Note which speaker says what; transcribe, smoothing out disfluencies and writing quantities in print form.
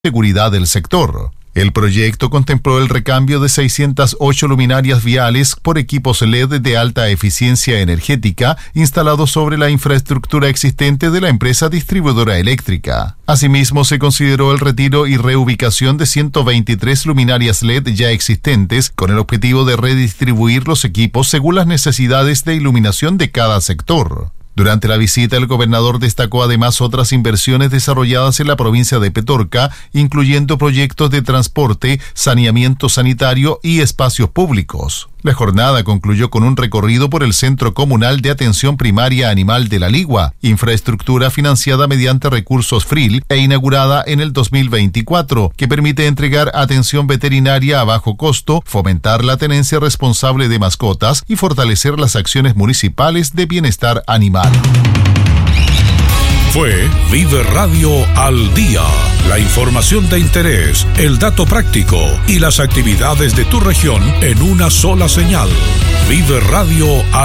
Speaker 1: seguridad del sector. El proyecto contempló el recambio de 608 luminarias viales por equipos LED de alta eficiencia energética instalados sobre la infraestructura existente de la empresa distribuidora eléctrica. Asimismo, se consideró el retiro y reubicación de 123 luminarias LED ya existentes con el objetivo de redistribuir los equipos según las necesidades de iluminación de cada sector. Durante la visita, el gobernador destacó además otras inversiones desarrolladas en la provincia de Petorca, incluyendo proyectos de transporte, saneamiento sanitario y espacios públicos. La jornada concluyó con un recorrido por el Centro Comunal de Atención Primaria Animal de La Ligua, infraestructura financiada mediante recursos FRIL e inaugurada en el 2024, que permite entregar atención veterinaria a bajo costo, fomentar la tenencia responsable de mascotas y fortalecer las acciones municipales de bienestar animal.
Speaker 2: Fue Vive Radio al Día. La información de interés, el dato práctico y las actividades de tu región en una sola señal. Vive Radio al